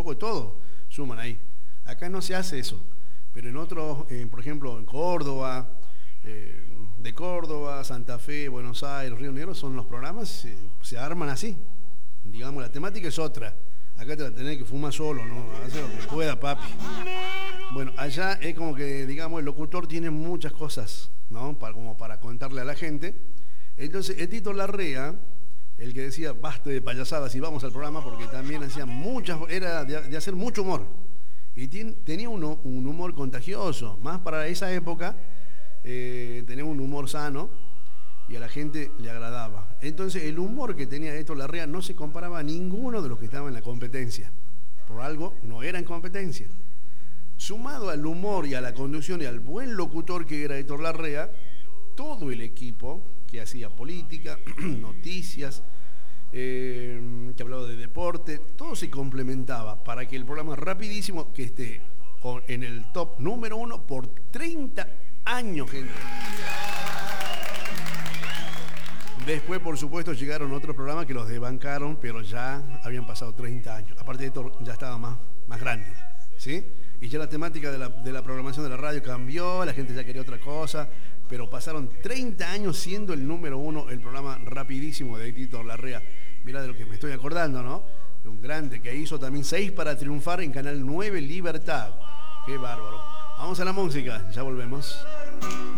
poco de todo suman ahí. Acá no se hace eso, pero en otros, por ejemplo, en Córdoba, de Córdoba, Santa Fe, Buenos Aires, Río Negro, son los programas, se arman así. Digamos, la temática es otra. Acá te la tenés que fumar solo, ¿no? Hacer lo que pueda, papi. Bueno, allá es como que, digamos, el locutor tiene muchas cosas, ¿no? Como para contarle a la gente. Entonces, el Tito Larrea, el que decía, basta de payasadas y vamos al programa, porque también hacía era de hacer mucho humor. Y tenía un humor contagioso, más para esa época, tenía un humor sano y a la gente le agradaba. Entonces, el humor que tenía Tito Larrea no se comparaba a ninguno de los que estaban en la competencia. Por algo, no era en competencia. Sumado al humor y a la conducción y al buen locutor que era Héctor Larrea, todo el equipo que hacía política, noticias, que hablaba de deporte, todo se complementaba para que el programa Rapidísimo, que esté en el top número 1 por 30 años, gente. Después, por supuesto, llegaron otros programas que los desbancaron, pero ya habían pasado 30 años. Aparte de esto, ya estaba más grande, ¿sí? Y ya la temática de la programación de la radio cambió, la gente ya quería otra cosa, pero pasaron 30 años siendo el número 1 el programa Rapidísimo de Tito Larrea. Mirá de lo que me estoy acordando, ¿no? De un grande que hizo también 6 para triunfar en Canal 9 Libertad. ¡Qué bárbaro! Vamos a la música, ya volvemos.